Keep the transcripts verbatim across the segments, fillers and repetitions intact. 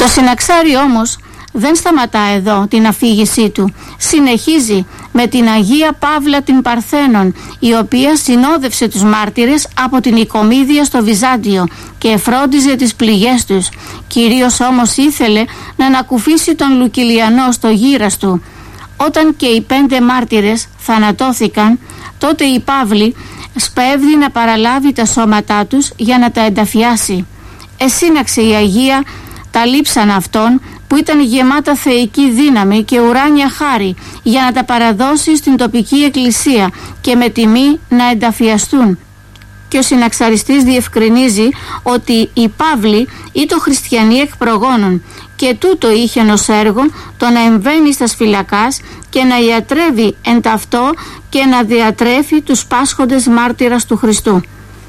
Το Συναξάρι όμως δεν σταματά εδώ την αφήγησή του. Συνεχίζει με την Αγία Παύλα την Παρθένον, η οποία συνόδευσε τους μάρτυρες από την Οικομίδια στο Βυζάντιο και εφρόντιζε τις πληγές τους. Κυρίως όμως ήθελε να ανακουφίσει τον Λουκυλιανό στο γύρας του. Όταν και οι πέντε μάρτυρες θανατώθηκαν, τότε η Παύλη σπέβδη να παραλάβει τα σώματά τους για να τα ενταφιάσει. Εσύναξε η Αγία τα λείψανα αυτών που ήταν γεμάτα θεϊκή δύναμη και ουράνια χάρη για να τα παραδώσει στην τοπική εκκλησία και με τιμή να ενταφιαστούν. Και ο συναξαριστής διευκρινίζει ότι οι Παύλοι ήταν χριστιανοί εκ προγόνων και τούτο είχε ως έργο το να εμβαίνει στα σφυλακάς και να ιατρεύει εν ταυτό και να διατρέφει τους πάσχοντες μάρτυρας του Χριστού.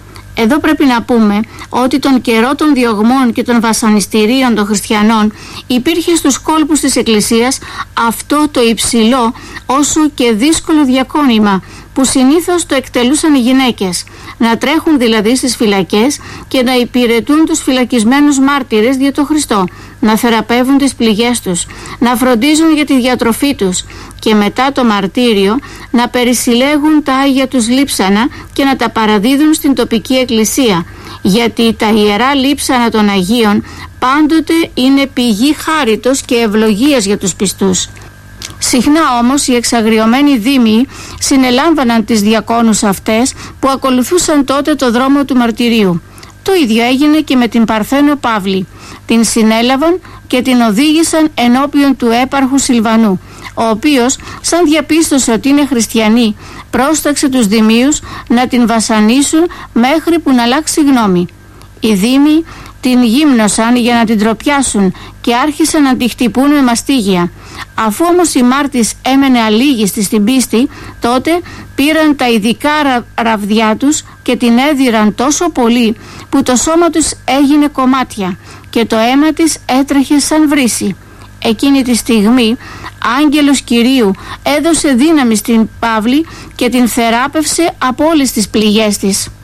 Εδώ πρέπει να πούμε ότι τον καιρό των διωγμών και των βασανιστήριων των χριστιανών υπήρχε στους κόλπους της Εκκλησίας αυτό το υψηλό όσο και δύσκολο διακόνημα που συνήθως το εκτελούσαν οι γυναίκες, να τρέχουν δηλαδή στις φυλακές και να υπηρετούν τους φυλακισμένους μάρτυρες για τον Χριστό, να θεραπεύουν τις πληγές τους, να φροντίζουν για τη διατροφή τους και μετά το μαρτύριο να περισυλλέγουν τα Άγια τους λείψανα και να τα παραδίδουν στην τοπική εκκλησία, γιατί τα ιερά λείψανα των Αγίων πάντοτε είναι πηγή χάριτος και ευλογίας για τους πιστούς. Συχνά όμως οι εξαγριωμένοι δήμοι συνελάμβαναν τις διακόνους αυτές που ακολουθούσαν τότε το δρόμο του μαρτυρίου. Το ίδιο έγινε και με την Παρθένο Παύλη. Την συνέλαβαν και την οδήγησαν ενώπιον του έπαρχου Σιλβανού, ο οποίος, σαν διαπίστωσε ότι είναι χριστιανή, πρόσταξε τους δημίους να την βασανίσουν μέχρι που να αλλάξει γνώμη. Οι δήμοι την γύμνωσαν για να την τροπιάσουν και άρχισαν να τη χτυπούν με μαστίγια. Αφού όμως η μάρτης έμενε αλήγιστη στην πίστη, τότε πήραν τα ειδικά ρα, ραβδιά τους και την έδιραν τόσο πολύ που το σώμα τους έγινε κομμάτια και το αίμα της έτρεχε σαν βρύση. Εκείνη τη στιγμή άγγελος Κυρίου έδωσε δύναμη στην Παύλη και την θεράπευσε από όλες τις πληγές της.